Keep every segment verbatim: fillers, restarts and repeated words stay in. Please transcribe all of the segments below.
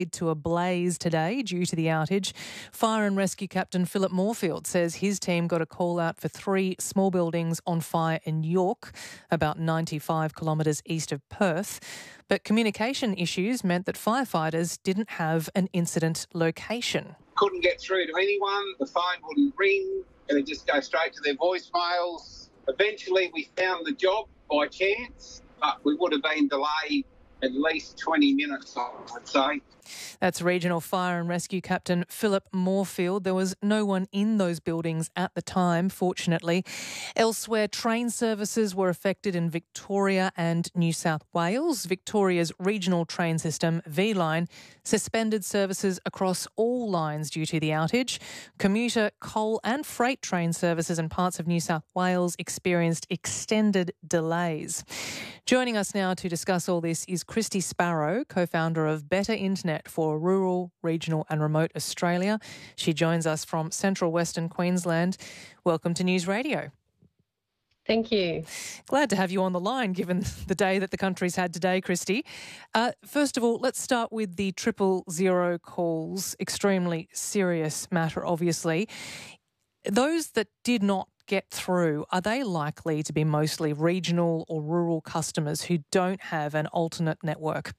to a blaze today due to the outage. Fire and Rescue Captain Philip Moorfield says his team got a call out for three small buildings on fire in York, about ninety-five kilometres east of Perth. But communication issues meant that firefighters didn't have an incident location. Couldn't get through to anyone, the phone wouldn't ring, it would just go straight to their voicemails. Eventually we found the job by chance, but we would have been delayed at least twenty minutes, I'd say. That's Regional Fire and Rescue Captain Philip Moorfield. There was no one in those buildings at the time, fortunately. Elsewhere, train services were affected in Victoria and New South Wales. Victoria's regional train system, V-Line, suspended services across all lines due to the outage. Commuter, coal and freight train services in parts of New South Wales experienced extended delays. Joining us now to discuss all this is Christy Sparrow, co-founder of Better Internet for rural, regional and remote Australia. She joins us from central Western Queensland. Welcome to News Radio. Thank you. Glad to have you on the line given the day that the country's had today, Christy. Uh, first of all, let's start with the triple zero calls. Extremely serious matter, obviously. Those that did not get through, are they likely to be mostly regional or rural customers who don't have an alternate network?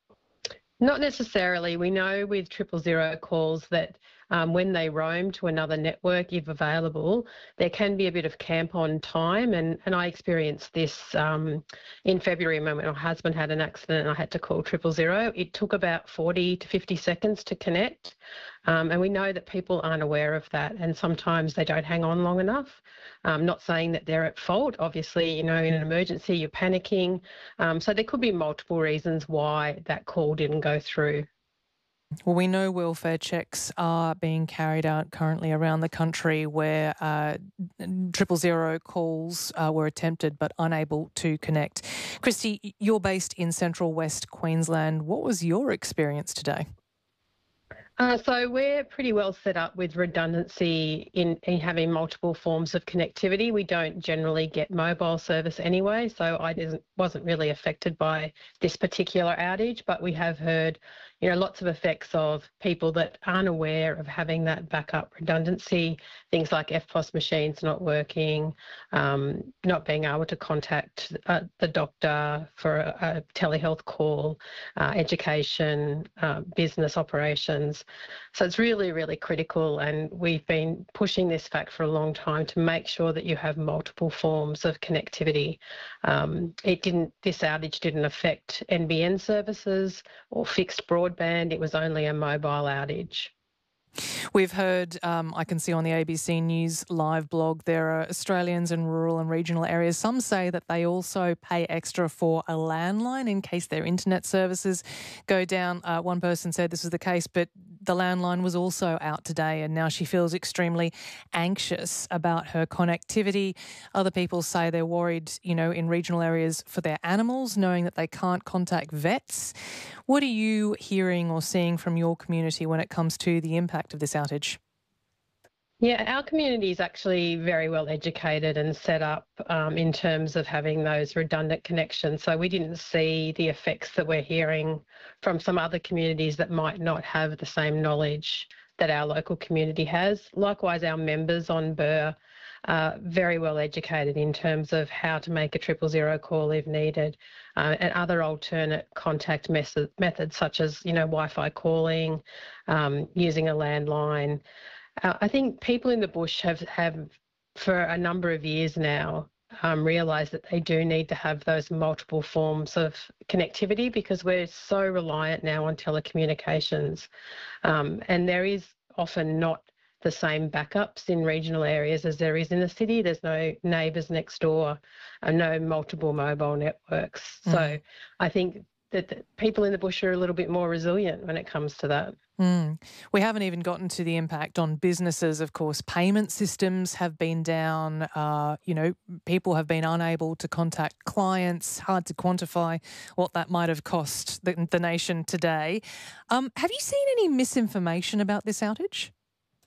Not necessarily. We know with triple zero calls that um, when they roam to another network, if available, there can be a bit of camp on time. And, and I experienced this um, in February when my husband had an accident and I had to call triple zero. It took about forty to fifty seconds to connect. Um, and we know that people aren't aware of that and sometimes they don't hang on long enough. Um, not saying that they're at fault. Obviously, you know, in an emergency, you're panicking. Um, so there could be multiple reasons why that call didn't go through. Well, we know welfare checks are being carried out currently around the country where uh, triple zero calls uh, were attempted but unable to connect. Christy, you're based in central West Queensland. What was your experience today? Uh, so we're pretty well set up with redundancy in, in having multiple forms of connectivity. We don't generally get mobile service anyway, so I didn't, wasn't really affected by this particular outage, but we have heard, you know, lots of effects of people that aren't aware of having that backup redundancy, things like F P O S machines not working, um, not being able to contact uh, the doctor for a, a telehealth call, uh, education, uh, business operations. So it's really, really critical, and we've been pushing this fact for a long time to make sure that you have multiple forms of connectivity. Um, it didn't. This outage didn't affect N B N services or fixed broadband. It was only a mobile outage. We've heard, um, I can see on the A B C News live blog, there are Australians in rural and regional areas. Some say that they also pay extra for a landline in case their internet services go down. Uh, one person said this was the case, but the landline was also out today and now she feels extremely anxious about her connectivity. Other people say they're worried, you know, in regional areas for their animals, knowing that they can't contact vets. What are you hearing or seeing from your community when it comes to the impact of this outage? Yeah, our community is actually very well educated and set up um, in terms of having those redundant connections. So we didn't see the effects that we're hearing from some other communities that might not have the same knowledge that our local community has. Likewise, our members on B R are very well educated in terms of how to make a triple zero call if needed, uh, and other alternate contact method, methods such as, you know, Wi-Fi calling, um, using a landline. Uh, I think people in the bush have, have for a number of years now, um, realised that they do need to have those multiple forms of connectivity because we're so reliant now on telecommunications. Um, and there is often not the same backups in regional areas as there is in the city. There's no neighbours next door and no multiple mobile networks. Mm. So I think that the people in the bush are a little bit more resilient when it comes to that. Mm. We haven't even gotten to the impact on businesses. Of course, payment systems have been down. Uh, you know, people have been unable to contact clients. Hard to quantify what that might have cost the, the nation today. Um, have you seen any misinformation about this outage?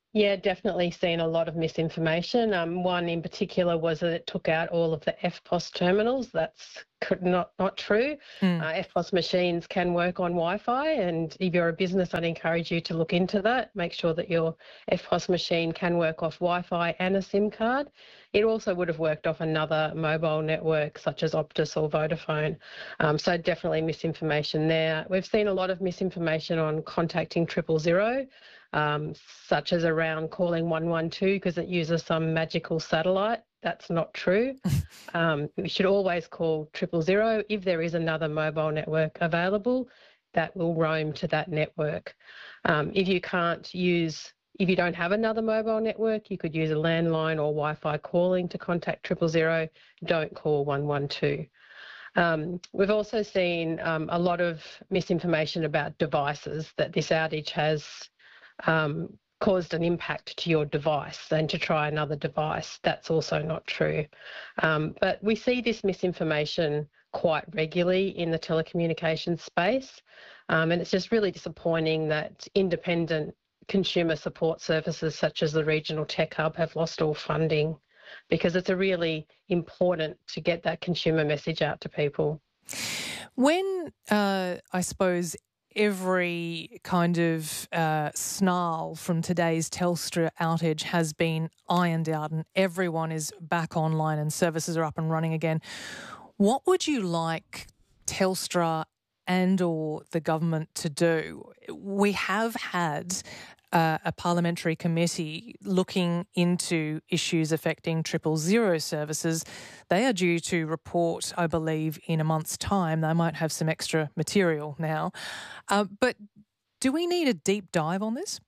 Yeah, definitely seen a lot of misinformation. Um, one in particular was that it took out all of the F P O S terminals. That's not not true. Mm. Uh, F P O S machines can work on Wi-Fi, and if you're a business, I'd encourage you to look into that. Make sure that your F P O S machine can work off Wi-Fi and a SIM card. It also would have worked off another mobile network such as Optus or Vodafone. Um, so definitely misinformation there. We've seen a lot of misinformation on contacting triple zero. Um, such as around calling one one two because it uses some magical satellite. That's not true. um, we should always call triple zero if there is another mobile network available that will roam to that network. Um, if you can't use, if you don't have another mobile network, you could use a landline or Wi-Fi calling to contact triple zero. Don't call one one two. Um, we've also seen um, a lot of misinformation about devices, that this outage has Um, caused an impact to your device and to try another device. That's also not true. Um, but we see this misinformation quite regularly in the telecommunications space. Um, and it's just really disappointing that independent consumer support services such as the Regional Tech Hub have lost all funding, because it's a really important to get that consumer message out to people. When, uh, I suppose, every kind of uh, snarl from today's Telstra outage has been ironed out and everyone is back online and services are up and running again, what would you like Telstra and or the government to do? We have had Uh, a parliamentary committee looking into issues affecting triple zero services. They are due to report, I believe, in a month's time. They might have some extra material now. Uh, but do we need a deep dive on this?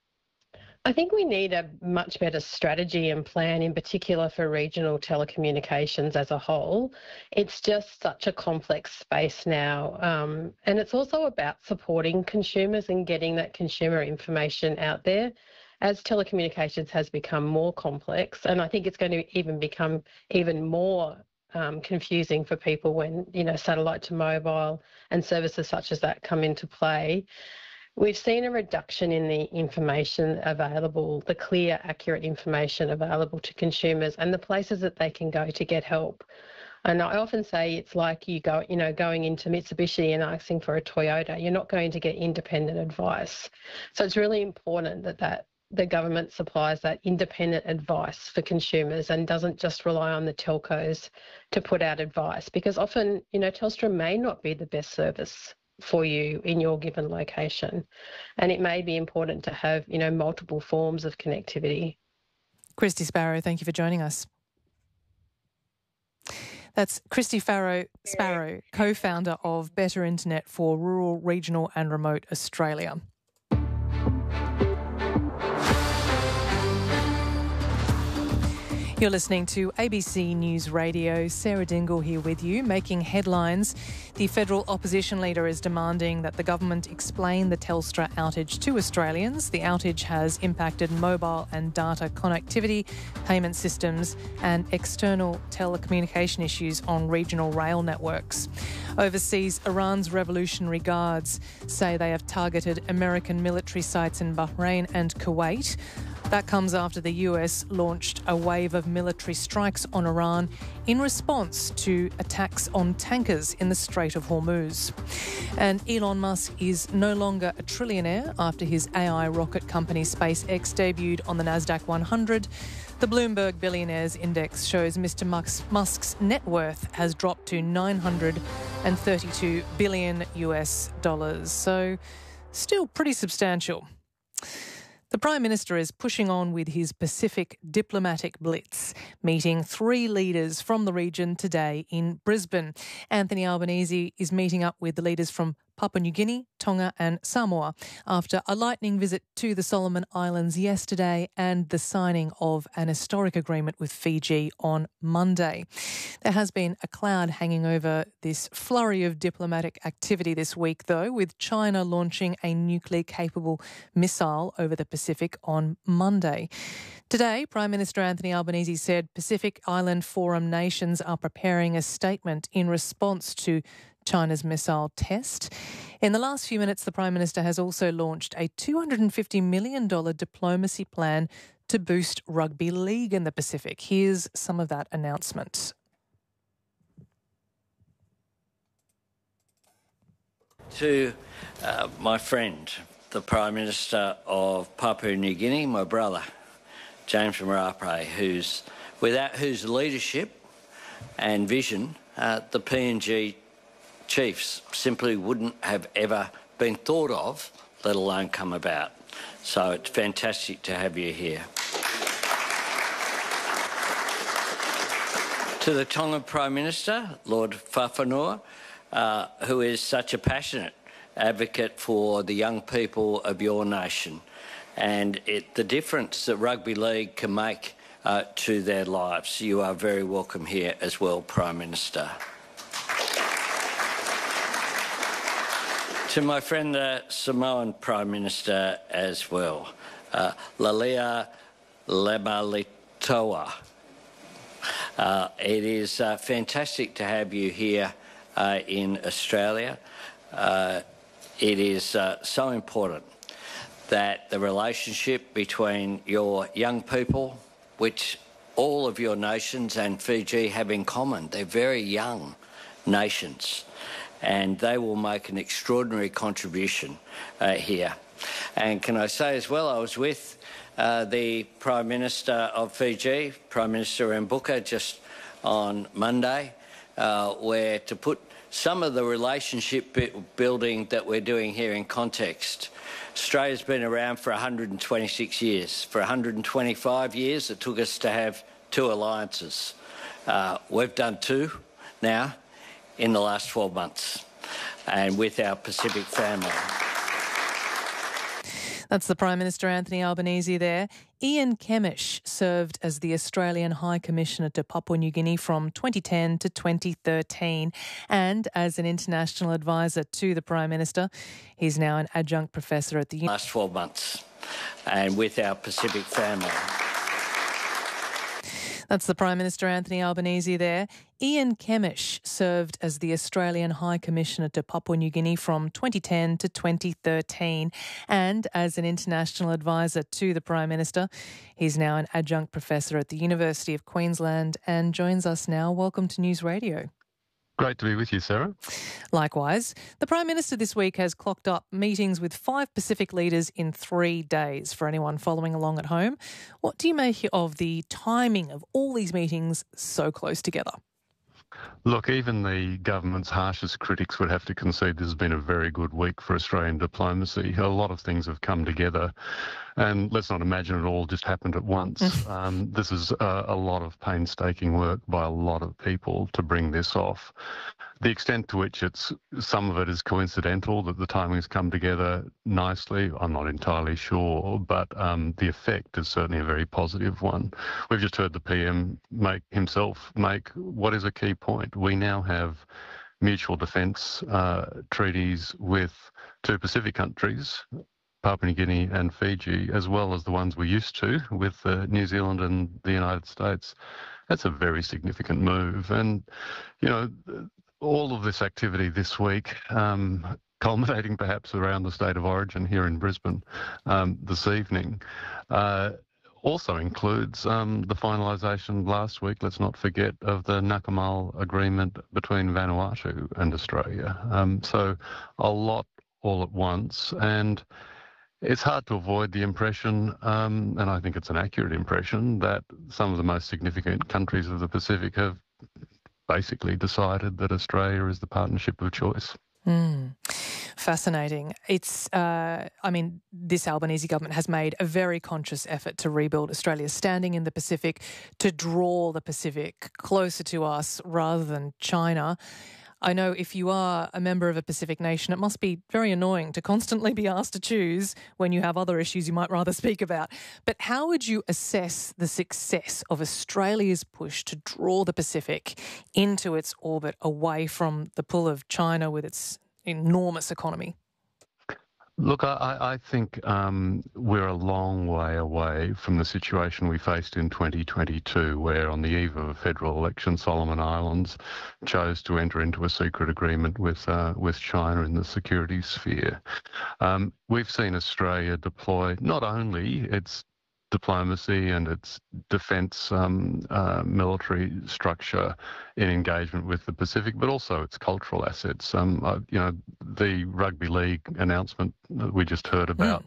I think we need a much better strategy and plan, in particular for regional telecommunications as a whole. It's just such a complex space now. Um, and it's also about supporting consumers and getting that consumer information out there as telecommunications has become more complex. And I think it's going to even become even more um, confusing for people when, you know, satellite to mobile and services such as that come into play. We've seen a reduction in the information available, the clear, accurate information available to consumers and the places that they can go to get help. And I often say it's like you go, you know, going into Mitsubishi and asking for a Toyota. You're not going to get independent advice. So it's really important that, that the government supplies that independent advice for consumers and doesn't just rely on the telcos to put out advice, because often, you know, Telstra may not be the best service for you in your given location. And it may be important to have, you know, multiple forms of connectivity. Christy Sparrow, thank you for joining us. That's Christy Sparrow, Sparrow, co-founder of Better Internet for Rural, Regional and Remote Australia. You're listening to A B C News Radio. Sarah Dingle here with you, making headlines. The federal opposition leader is demanding that the government explain the Telstra outage to Australians. The outage has impacted mobile and data connectivity, payment systems and external telecommunication issues on regional rail networks. Overseas, Iran's Revolutionary Guards say they have targeted American military sites in Bahrain and Kuwait. That comes after the U S launched a wave of military strikes on Iran in response to attacks on tankers in the Strait of Hormuz. And Elon Musk is no longer a trillionaire after his A I rocket company SpaceX debuted on the Nasdaq one hundred. The Bloomberg Billionaires Index shows Mister Musk's net worth has dropped to nine hundred thirty-two billion U S dollars. So still pretty substantial. The Prime Minister is pushing on with his Pacific diplomatic blitz, meeting three leaders from the region today in Brisbane. Anthony Albanese is meeting up with the leaders from Papua New Guinea, Tonga and Samoa after a lightning visit to the Solomon Islands yesterday and the signing of an historic agreement with Fiji on Monday. There has been a cloud hanging over this flurry of diplomatic activity this week, though, with China launching a nuclear-capable missile over the Pacific on Monday. Today, Prime Minister Anthony Albanese said Pacific Island Forum nations are preparing a statement in response to China's missile test. In the last few minutes, the Prime Minister has also launched a two hundred fifty million dollars diplomacy plan to boost rugby league in the Pacific. Here's some of that announcement. To uh, my friend, the Prime Minister of Papua New Guinea, my brother, James Marape, who's, without whose leadership and vision, uh, the P N G Chiefs simply wouldn't have ever been thought of, let alone come about. So it's fantastic to have you here. To the Tongan Prime Minister, Lord Fafanua, uh, who is such a passionate advocate for the young people of your nation and it, the difference that rugby league can make uh, to their lives. You are very welcome here as well, Prime Minister. To my friend, the Samoan Prime Minister as well, uh, Lalia Lemalitoa. Uh, it is uh, fantastic to have you here uh, in Australia. Uh, it is uh, so important that the relationship between your young people, which all of your nations and Fiji have in common, they're very young nations, and they will make an extraordinary contribution uh, here. And can I say as well, I was with uh, the Prime Minister of Fiji, Prime Minister Mbuka, just on Monday, uh, where to put some of the relationship building that we're doing here in context. Australia's been around for one hundred twenty-six years. For one hundred twenty-five years, it took us to have two alliances. Uh, we've done two now in the last twelve months, and with our Pacific family. That's the Prime Minister, Anthony Albanese there. Ian Kemish served as the Australian High Commissioner to Papua New Guinea from twenty ten to twenty thirteen and as an international advisor to the Prime Minister. He's now an adjunct professor at the... Last twelve months, and with our Pacific family. That's the Prime Minister, Anthony Albanese there. Ian Kemish served as the Australian High Commissioner to Papua New Guinea from twenty ten to twenty thirteen and as an international advisor to the Prime Minister. He's now an adjunct professor at the University of Queensland and joins us now. Welcome to News Radio. Great to be with you, Sarah. Likewise. The Prime Minister this week has clocked up meetings with five Pacific leaders in three days. For anyone following along at home, what do you make of the timing of all these meetings so close together? Look, even the government's harshest critics would have to concede this has been a very good week for Australian diplomacy. A lot of things have come together, and let's not imagine it all just happened at once. um, this is a, a lot of painstaking work by a lot of people to bring this off. The extent to which it's some of it is coincidental, that the timings come together nicely, I'm not entirely sure, but um, the effect is certainly a very positive one. We've just heard the P M make himself make what is a key point. We now have mutual defence uh, treaties with two Pacific countries, Papua New Guinea and Fiji, as well as the ones we used to with uh, New Zealand and the United States. That's a very significant move. And, you know, all of this activity this week, um, culminating perhaps around the state of origin here in Brisbane um, this evening, uh, also includes um, the finalisation last week, let's not forget, of the Nakamal agreement between Vanuatu and Australia. Um, so a lot all at once, and it's hard to avoid the impression, um, and I think it's an accurate impression, that some of the most significant countries of the Pacific have basically decided that Australia is the partnership of choice. Mm. Fascinating. It's, uh, I mean, this Albanese government has made a very conscious effort to rebuild Australia's standing in the Pacific, to draw the Pacific closer to us rather than China. I know if you are a member of a Pacific nation, it must be very annoying to constantly be asked to choose when you have other issues you might rather speak about. But how would you assess the success of Australia's push to draw the Pacific into its orbit away from the pull of China with its enormous economy? Look, I, I think um, we're a long way away from the situation we faced in twenty twenty-two, where on the eve of a federal election, Solomon Islands chose to enter into a secret agreement with uh, with China in the security sphere. Um, we've seen Australia deploy not only its diplomacy and its defence um, uh, military structure in engagement with the Pacific, but also its cultural assets. Um, uh, you know, the rugby league announcement that we just heard about